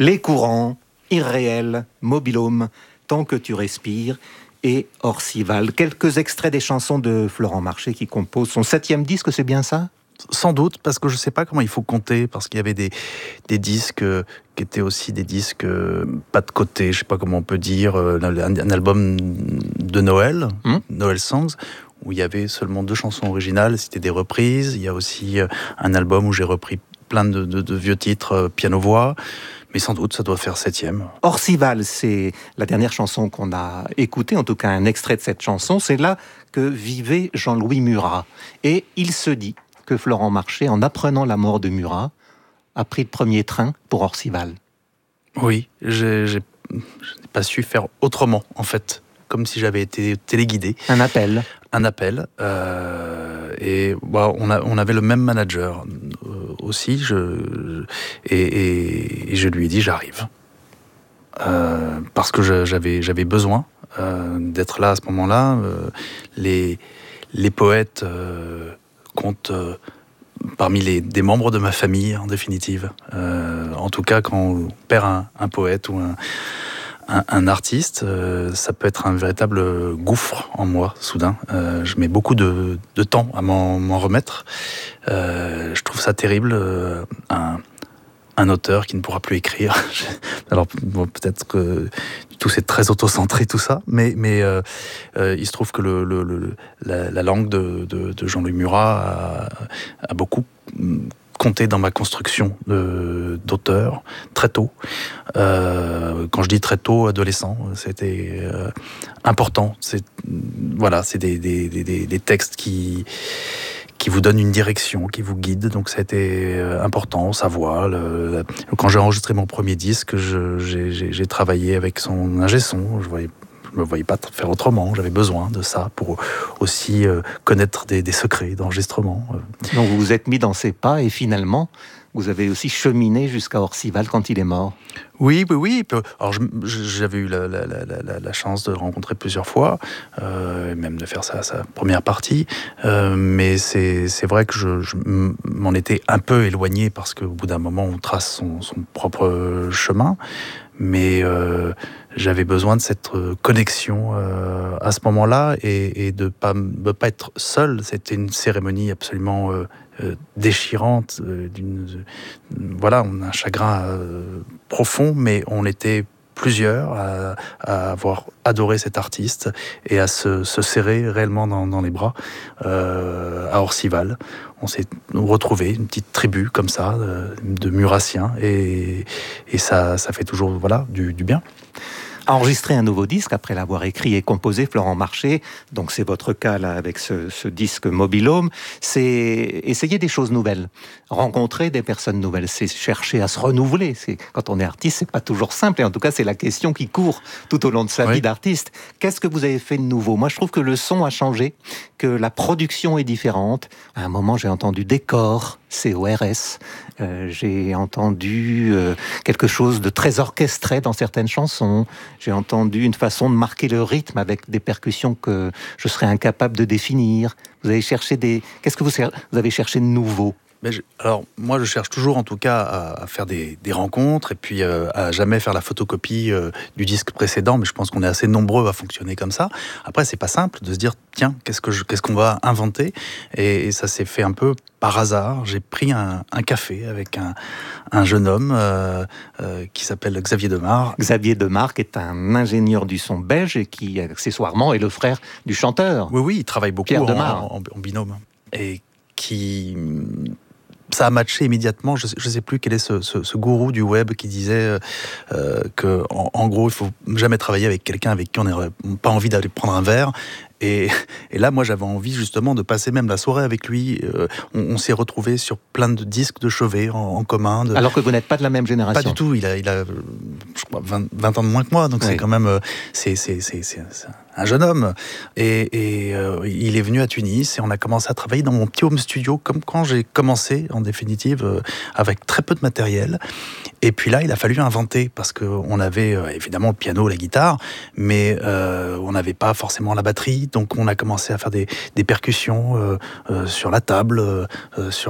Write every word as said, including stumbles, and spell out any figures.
Les courants, irréels, mobilhome, tant que tu respires, et Orcival. Quelques extraits des chansons de Florent Marché qui composent son septième disque, c'est bien ça ? Sans doute, parce que je ne sais pas comment il faut compter, parce qu'il y avait des, des disques qui étaient aussi des disques pas de côté, je ne sais pas comment on peut dire, un, un album de Noël, mmh. Noël Songs, où il y avait seulement deux chansons originales, c'était des reprises. Il y a aussi un album où j'ai repris plein de, de, de vieux titres piano-voix, mais sans doute ça doit faire septième. Orcival, c'est la dernière chanson qu'on a écoutée, en tout cas un extrait de cette chanson, c'est là que vivait Jean-Louis Murat. Et il se dit que Florent Marché, en apprenant la mort de Murat, a pris le premier train pour Orcival. Oui, j'ai, j'ai, je n'ai pas su faire autrement, en fait, comme si j'avais été téléguidé. Un appel. Un appel. Euh, et bah, on, a, on avait le même manager euh, aussi, je, et, et, et je lui ai dit j'arrive. Euh, parce que je, j'avais, j'avais besoin euh, d'être là à ce moment-là. Euh, les, les poètes... Euh, compte euh, parmi les, des membres de ma famille, en définitive. Euh, en tout cas, quand on perd un, un poète ou un, un, un artiste, euh, ça peut être un véritable gouffre en moi, soudain. Euh, je mets beaucoup de, de temps à m'en, m'en remettre. Euh, je trouve ça terrible. Euh, un, un auteur qui ne pourra plus écrire. Alors, bon, peut-être que tout c'est très auto-centré, tout ça, mais, mais euh, euh, il se trouve que le, le, le, la, la langue de, de, de Jean-Louis Murat a, a beaucoup compté dans ma construction de, d'auteur, très tôt. Euh, quand je dis très tôt, adolescent, c'était euh, important. C'est, voilà, c'est des, des, des, des textes qui... qui vous donne une direction, qui vous guide. Donc ça a été important, sa voix. Le, le, quand j'ai enregistré mon premier disque, je, j'ai, j'ai, j'ai travaillé avec son ingé son. Je voyais, je me voyais pas faire autrement. J'avais besoin de ça pour aussi euh, connaître des, des secrets d'enregistrement. Donc vous vous êtes mis dans ses pas et finalement, vous avez aussi cheminé jusqu'à Orcival quand il est mort. Oui, oui, oui. Alors, je, j'avais eu la, la, la, la chance de le rencontrer plusieurs fois, euh, même de faire sa, sa première partie. Euh, mais c'est, c'est vrai que je, je m'en étais un peu éloigné parce qu'au bout d'un moment, on trace son, son propre chemin. Mais euh, j'avais besoin de cette connexion euh, à ce moment-là et, et de pas, de pas être seul. C'était une cérémonie absolument euh, euh, déchirante. Euh, d'une, euh, voilà, on a un chagrin euh, profond, mais on était plusieurs à, à avoir adoré cet artiste et à se, se serrer réellement dans, dans les bras euh, à Orcival. On s'est retrouvés, une petite tribu comme ça, de, de Murassiens, et, et ça, ça fait toujours voilà, du, du bien. Enregistrer un nouveau disque après l'avoir écrit et composé, Florent Marché, donc c'est votre cas là avec ce, ce disque mobilhome, c'est essayer des choses nouvelles, rencontrer des personnes nouvelles, c'est chercher à se renouveler. C'est, quand on est artiste, c'est pas toujours simple, et en tout cas c'est la question qui court tout au long de sa oui. vie d'artiste. Qu'est-ce que vous avez fait de nouveau ? Moi je trouve que le son a changé, que la production est différente. À un moment j'ai entendu Décor, C O R S, euh, j'ai entendu euh, quelque chose de très orchestré dans certaines chansons. J'ai entendu une façon de marquer le rythme avec des percussions que je serais incapable de définir. Vous avez cherché des... Qu'est-ce que vous, vous avez cherché de nouveau ? Mais je, alors, moi, je cherche toujours, en tout cas, à, à faire des, des rencontres et puis euh, à jamais faire la photocopie euh, du disque précédent. Mais je pense qu'on est assez nombreux à fonctionner comme ça. Après, c'est pas simple de se dire, tiens, qu'est-ce que je, qu'est-ce qu'on va inventer ? et, et ça s'est fait un peu par hasard. J'ai pris un, un café avec un, un jeune homme euh, euh, qui s'appelle Xavier Demar. Xavier Demar, qui est un ingénieur du son belge et qui, accessoirement, est le frère du chanteur. Oui, oui, il travaille beaucoup en, en, en binôme. Et qui... ça a matché immédiatement. Je ne sais plus quel est ce, ce, ce gourou du web qui disait euh, que, en, en gros, il faut jamais travailler avec quelqu'un avec qui on n'aurait pas envie d'aller prendre un verre. Et, et là, moi, j'avais envie justement de passer même la soirée avec lui. Euh, on, on s'est retrouvés sur plein de disques de chevet en, en commun. De... Alors que vous n'êtes pas de la même génération. Pas du tout. Il a, il a je crois, vingt, vingt ans de moins que moi. Donc oui. c'est quand même... C'est, c'est, c'est, c'est, c'est un jeune homme. Et, et euh, il est venu à Tunis et on a commencé à travailler dans mon petit home studio, comme quand j'ai commencé, en définitive, euh, avec très peu de matériel. Et puis là, il a fallu inventer, parce qu'on avait euh, évidemment le piano, la guitare, mais euh, on n'avait pas forcément la batterie. Donc on a commencé à faire des, des percussions euh, euh, sur la table, euh, sur